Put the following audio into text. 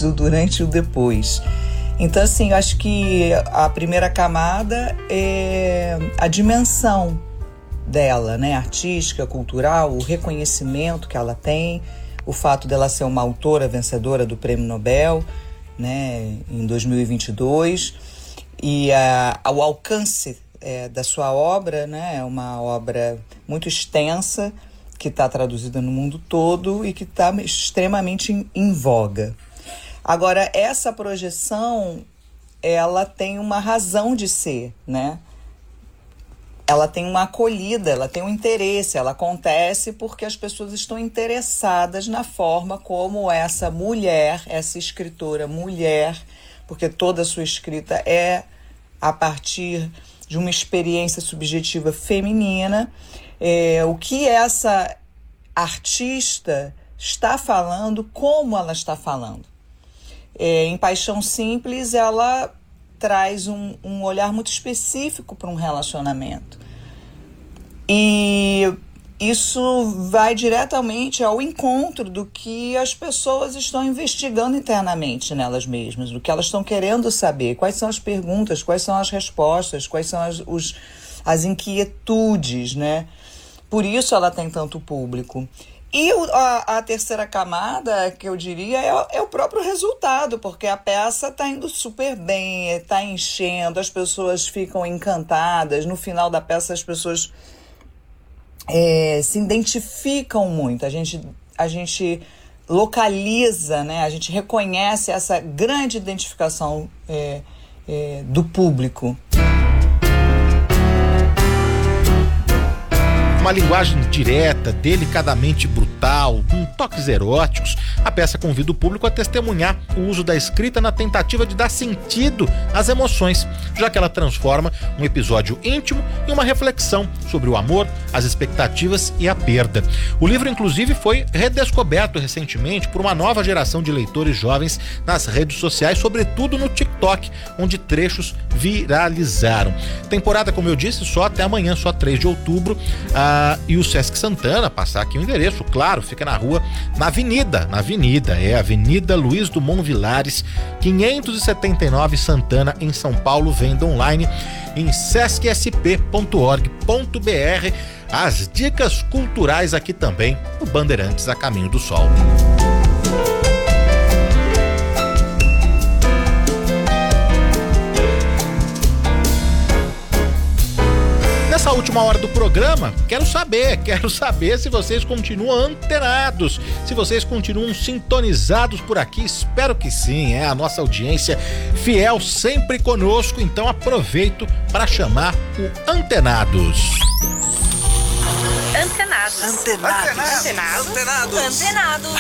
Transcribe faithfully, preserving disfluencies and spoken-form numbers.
o durante e o depois. Então, assim, eu acho que a primeira camada é a dimensão dela, né, artística, cultural, o reconhecimento que ela tem, o fato dela ser uma autora vencedora do Prêmio Nobel, né, em dois mil e vinte e dois, e a, o alcance é, da sua obra, né, é uma obra muito extensa, que está traduzida no mundo todo e que está extremamente em, em voga. Agora, essa projeção, ela tem uma razão de ser, né? Ela tem uma acolhida, ela tem um interesse, ela acontece porque as pessoas estão interessadas na forma como essa mulher, essa escritora mulher, porque toda a sua escrita é a partir de uma experiência subjetiva feminina, é, o que essa artista está falando, como ela está falando. É, em Paixão Simples, ela traz um, um olhar muito específico para um relacionamento. E isso vai diretamente ao encontro do que as pessoas estão investigando internamente nelas mesmas, do que elas estão querendo saber, quais são as perguntas, quais são as respostas, quais são as, os, as inquietudes, né? Por isso ela tem tanto público. E a, a terceira camada, que eu diria, é, é o próprio resultado, porque a peça está indo super bem, está enchendo, as pessoas ficam encantadas. No final da peça, as pessoas é, se identificam muito. A gente, a gente localiza, né? A gente reconhece essa grande identificação é, é, do público. Uma linguagem direta, delicadamente brutal, com toques eróticos, a peça convida o público a testemunhar o uso da escrita na tentativa de dar sentido às emoções, já que ela transforma um episódio íntimo em uma reflexão sobre o amor, as expectativas e a perda. O livro, inclusive, foi redescoberto recentemente por uma nova geração de leitores jovens nas redes sociais, sobretudo no TikTok, onde trechos viralizaram. Temporada, como eu disse, só até amanhã, só três de outubro. Ah, e o Sesc Santana, passar aqui o endereço, claro, fica na rua, na avenida, na avenida, é Avenida Luiz Dumont Vilares, quinhentos e setenta e nove, Santana, em São Paulo. Venda online em sesc s p ponto org ponto b r. As dicas culturais aqui também, o Bandeirantes a Caminho do Sol. Nessa última hora do programa, quero saber, quero saber se vocês continuam antenados, se vocês continuam sintonizados por aqui. Espero que sim, é a nossa audiência fiel sempre conosco, então aproveito para chamar o Antenados. Antenados. Antenados. Antenados. Antenados. Antenados.